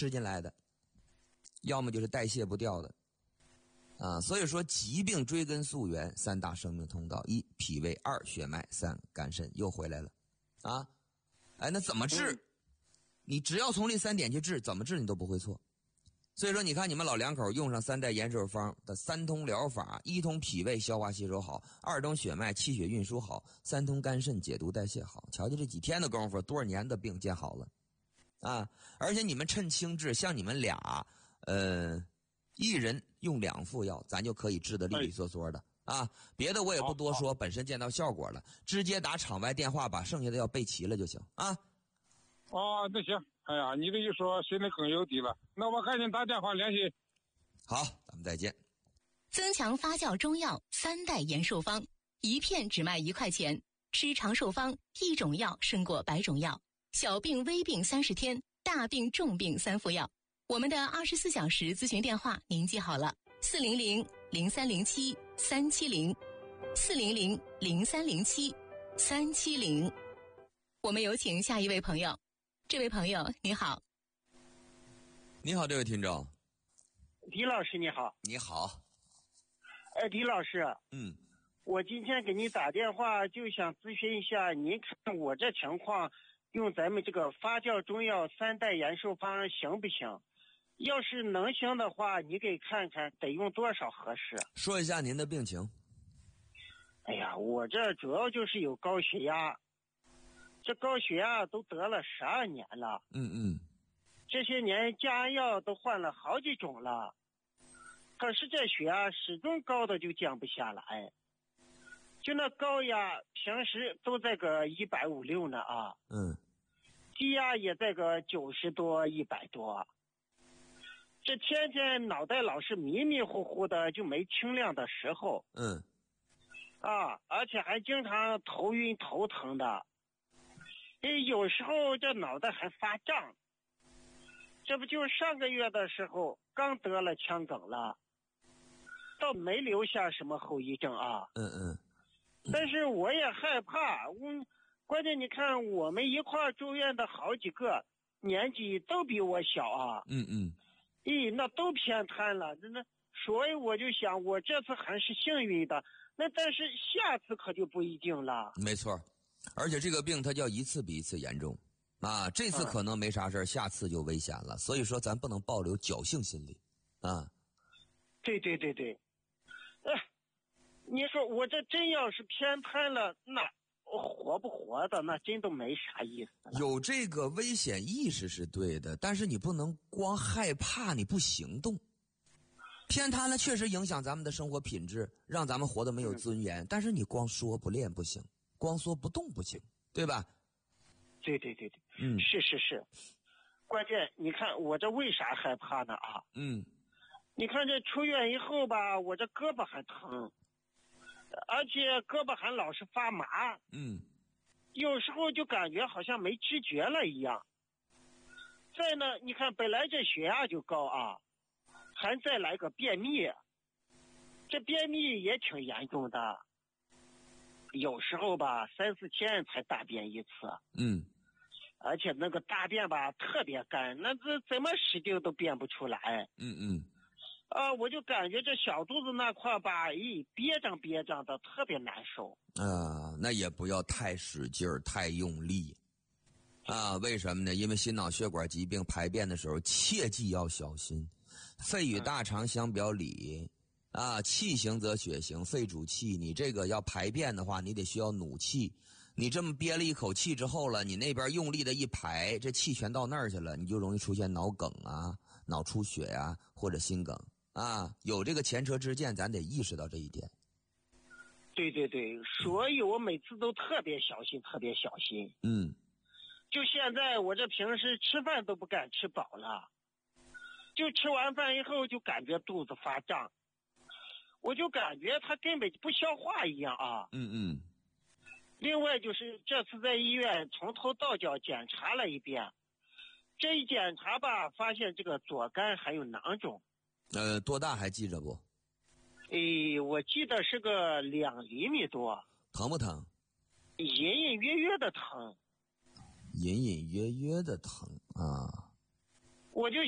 吃进来的，要么就是代谢不掉的。所以说疾病追根溯源，3大生命通道：一脾胃，2血脉，3肝肾，又回来了。那怎么治？你只要从这3点去治，怎么治你都不会错。所以说你看你们老两口用上3代延寿方的3通疗法：1通脾胃消化吸收好，2通血脉气血运输好，3通肝肾解毒代谢好。瞧瞧这几天的功夫，多少年的病见好了而且你们趁轻治，像你们俩一人用2副药，咱就可以治得利利索索的别的我也不多说，本身见到效果了，直接打场外电话把剩下的药备齐了就行那行。哎呀，你这一说心里更有底了，那我赶紧打电话联系。 好，咱们再见。 增强发酵中药3代延寿方，1片只卖1块钱，吃长寿方，1种药胜过100种药，小病微病30天，大病重病3副药。我们的24小时咨询电话您记好了：400-0307-370，400-0307-370。我们有请下一位朋友。这位朋友你好。 你好，这位听众。 李老师你好。 你好。 李老师，我今天给你打电话就想咨询一下，您看我这情况用咱们这个发酵中药3代延寿方行不行？要是能行的话，你给看看得用多少合适？ 说一下您的病情。 哎呀，我这主要就是有高血压，这高血压都得了12年了。这些年降压药都换了好几种了，可是这血压始终高的就降不下来，就那高压平时都在个150、160呢低压也在个90多、100多。这天天脑袋老是迷迷糊糊的，就没清亮的时候。而且还经常头晕头疼的。有时候这脑袋还发胀。这不就上个月的时候刚得了腔梗了，倒没留下什么后遗症但是我也害怕，关键你看我们一块住院的好几个年纪都比我小那都偏瘫了，所以我就想我这次还是幸运的，但是下次可就不一定了。 没错，而且这个病它叫一次比一次严重这次可能没啥事下次就危险了，所以说咱不能抱留侥幸心理对，你说我这真要是偏瘫了，那活不活的那真都没啥意思了。 有这个危险意识是对的，但是你不能光害怕你不行动。偏瘫了确实影响咱们的生活品质，让咱们活得没有尊严，但是你光说不练不行，光说不动不行，对吧？ 对，是。关键你看我这为啥害怕呢你看这出院以后吧，我这胳膊还疼，而且胳膊还老是发麻有时候就感觉好像没知觉了一样。再呢，你看本来这血压就高还再来个便秘，这便秘也挺严重的，有时候吧3、4天才大便一次而且那个大便吧特别干，那这怎么使劲都便不出来我就感觉这小肚子那块吧憋胀的特别难受那也不要太使劲太用力为什么呢？因为心脑血管疾病排便的时候切记要小心，肺与大肠相表里气行则血行，肺主气，你这个要排便的话你得需要努气，你这么憋了一口气之后了，你那边用力的一排，这气全到那儿去了，你就容易出现脑梗脑出血或者心梗有这个前车之鉴，咱得意识到这一点。 对，所以我每次都特别小心就现在我这平时吃饭都不敢吃饱了，就吃完饭以后就感觉肚子发胀，我就感觉它根本不消化一样另外就是这次在医院从头到脚检查了一遍，这一检查吧发现这个左肝还有囊肿多大还记着不？ 我记得是个2厘米多。 疼不疼？ 隐隐约约的疼。 隐隐约约的疼我就